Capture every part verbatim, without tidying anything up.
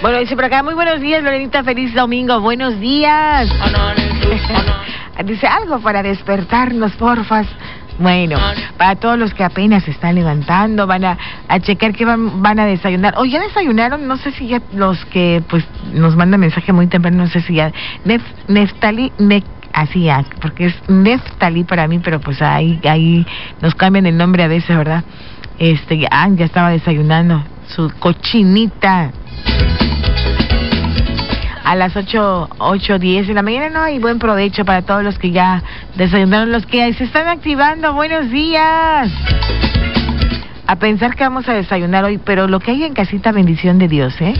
Bueno, dice por acá, muy buenos días, Lorenita, feliz domingo, buenos días. Dice, algo para despertarnos, porfas. Bueno, para todos los que apenas se están levantando, van a, a checar que van, van a desayunar. O ya desayunaron, no sé si ya los que pues nos mandan mensaje muy temprano, no sé si ya... Nef, Neftali, ne, así ya, porque es Neftali para mí, pero pues ahí, ahí nos cambian el nombre a veces, ¿verdad? Este, ya, ya estaba desayunando su cochinita. A las ocho, ocho, diez de la mañana, ¿no? Y buen provecho para todos los que ya desayunaron, los que se están activando. ¡Buenos días! A pensar que vamos a desayunar hoy, pero lo que hay en casita, bendición de Dios, ¿eh?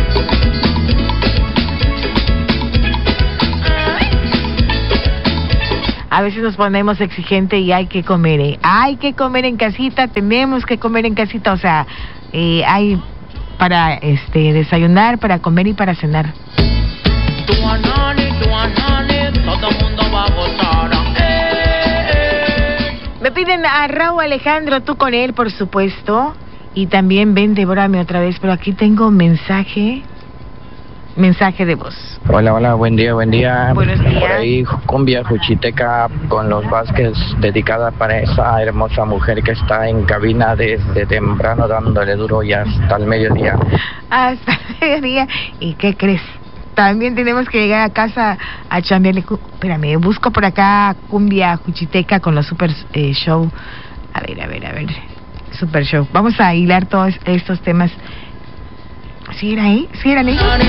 A veces nos ponemos exigente y hay que comer, ¿eh? Hay que comer en casita, tenemos que comer en casita, o sea, eh, hay para este desayunar, para comer y para cenar. Tu anani, tu anani, todo mundo va a gozar. Eh, eh. Me piden a Raúl Alejandro, tú con él, por supuesto. Y también ven, devórame otra vez, pero aquí tengo mensaje, mensaje de voz. Hola, hola, buen día, buen día. Buenos días. Por ahí, cumbia juchiteca con los Vázquez, dedicada para esa hermosa mujer que está en cabina desde temprano dándole duro y hasta el mediodía. Hasta el mediodía. ¿Y qué crees? También tenemos que llegar a casa a chambearle. Espérame, busco por acá cumbia juchiteca con los super eh, show. A ver, a ver, a ver. Super show. Vamos a hilar todos estos temas. ¿Sí era ahí? ¿Sí eran ahí?